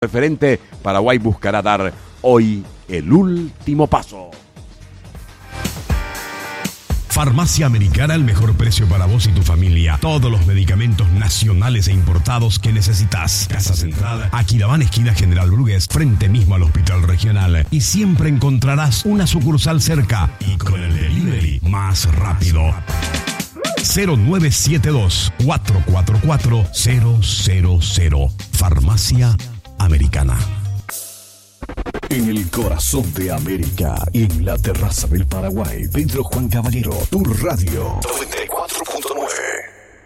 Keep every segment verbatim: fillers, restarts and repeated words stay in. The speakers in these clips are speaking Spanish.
Referente, Paraguay buscará dar hoy el último paso. Farmacia Americana, el mejor precio para vos y tu familia. Todos los medicamentos nacionales e importados que necesitas. Casa Central, Aquilabán, esquina General Brugués, frente mismo al Hospital Regional. Y siempre encontrarás una sucursal cerca y con el delivery más rápido. cero nueve siete dos, cuatro cuatro cuatro, cero cero cero. Farmacia Americana. En el corazón de América, en la terraza del Paraguay, Pedro Juan Caballero, tu radio noventa y cuatro punto nueve.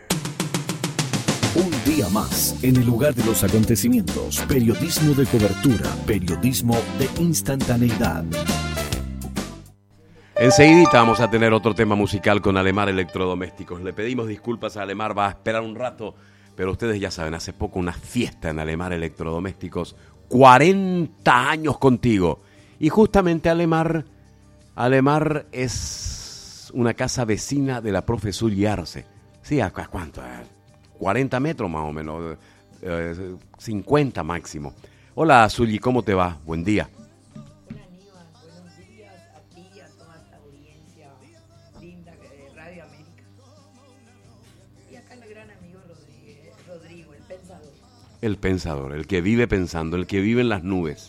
Un día más, en el lugar de los acontecimientos, periodismo de cobertura, periodismo de instantaneidad. Enseguidita vamos a tener otro tema musical con Alemar Electrodomésticos. Le pedimos disculpas a Alemar, va a esperar un rato, pero ustedes ya saben, hace poco una fiesta en Alemar Electrodomésticos, cuarenta años contigo. Y justamente Alemar, Alemar es una casa vecina de la profe Zully Arce. Sí, ¿a cuánto? cuarenta metros más o menos, eh, cincuenta máximo. Hola Zully, ¿cómo te va? Buen día. Hola Aníbal, buenos días a ti y a toda esta audiencia linda de Radio América. Y acá el gran amigo Rodríguez, Rodrigo, el pensador. El pensador, el que vive pensando, el que vive en las nubes.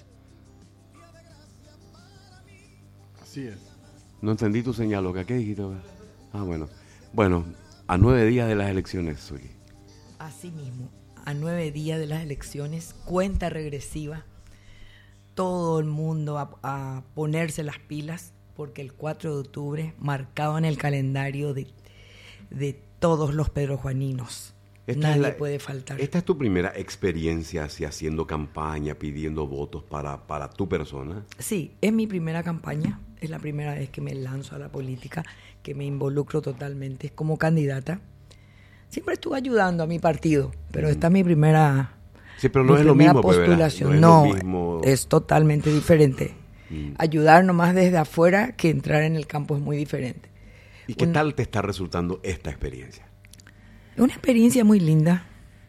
Así es. No entendí tu señal, Loca. ¿Qué dijiste? Ah, bueno. Bueno, a nueve días de las elecciones, Zully. Así mismo, a nueve días de las elecciones, cuenta regresiva, todo el mundo a, a ponerse las pilas, porque el cuatro de octubre, marcado en el calendario de, de todos los pedrojuaninos. Esta Nadie la, puede faltar. ¿Esta es tu primera experiencia así, haciendo campaña, pidiendo votos para, para tu persona? Sí, es mi primera campaña, es la primera vez que me lanzo a la política, que me involucro totalmente como candidata. Siempre estuve ayudando a mi partido, pero mm. esta es mi primera, sí, pero no mi es lo mismo, postulación. No, no es, lo mismo. es totalmente diferente. Mm. Ayudar nomás desde afuera que entrar en el campo es muy diferente. ¿Y qué Un, tal te está resultando esta experiencia? Es una experiencia muy linda,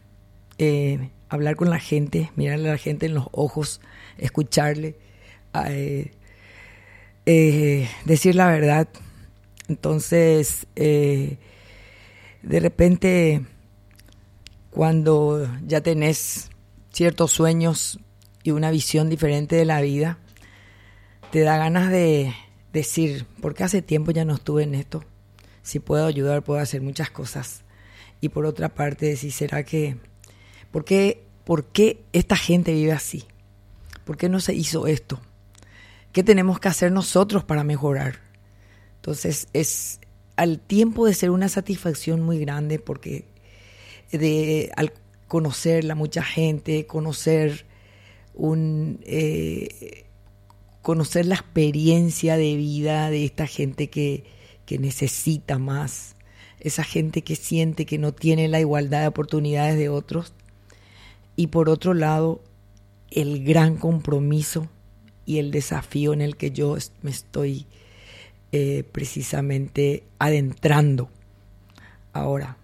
eh, hablar con la gente, mirarle a la gente en los ojos, escucharle, eh, eh, decir la verdad. Entonces, eh, de repente, cuando ya tenés ciertos sueños y una visión diferente de la vida, te da ganas de decir, porque hace tiempo ya no estuve en esto, si puedo ayudar, puedo hacer muchas cosas. Y por otra parte, decir, ¿será que, por qué, por qué esta gente vive así? ¿Por qué no se hizo esto? ¿Qué tenemos que hacer nosotros para mejorar? Entonces, es al tiempo de ser una satisfacción muy grande, porque de, al conocerla mucha gente, conocer un eh, conocer la experiencia de vida de esta gente que, que necesita más, esa gente que siente que no tiene la igualdad de oportunidades de otros, y por otro lado, el gran compromiso y el desafío en el que yo me estoy eh, precisamente adentrando ahora.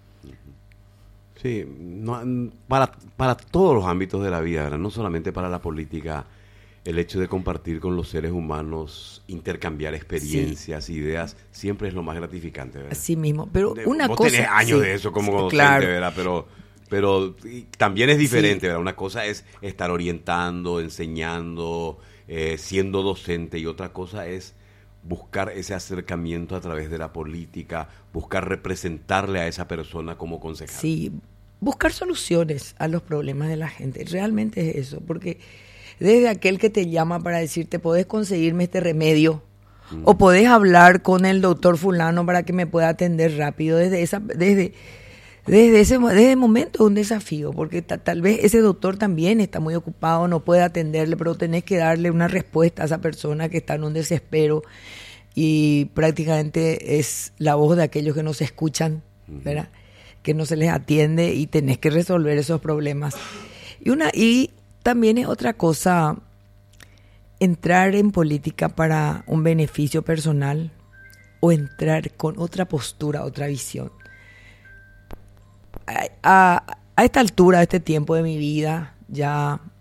Sí, no, para, para todos los ámbitos de la vida, ¿verdad? No solamente para la política, el hecho de compartir con los seres humanos, intercambiar experiencias, sí. ideas, siempre es lo más gratificante, ¿verdad? Así mismo, pero una Vos cosa... Vos tenés años sí, de eso como sí, docente, claro. ¿verdad? Pero, pero también es diferente, sí. ¿verdad? Una cosa es estar orientando, enseñando, eh, siendo docente, y otra cosa es buscar ese acercamiento a través de la política, buscar representarle a esa persona como concejal. Sí, buscar soluciones a los problemas de la gente, realmente es eso, porque desde aquel que te llama para decirte, podés conseguirme este remedio, mm. o podés hablar con el doctor fulano para que me pueda atender rápido, desde esa, desde, desde ese, desde el momento es un desafío, porque ta, tal vez ese doctor también está muy ocupado, no puede atenderle, pero tenés que darle una respuesta a esa persona que está en un desespero, y prácticamente es la voz de aquellos que no se escuchan, ¿verdad? Que no se les atiende, y tenés que resolver esos problemas. Y una y también es otra cosa entrar en política para un beneficio personal o entrar con otra postura, otra visión. A, a, a esta altura, a este tiempo de mi vida, ya